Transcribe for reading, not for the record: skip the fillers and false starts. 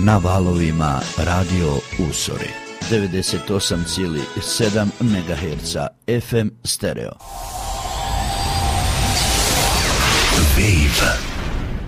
na valovima Radio Usori. 98,7 MHz FM stereo. Wave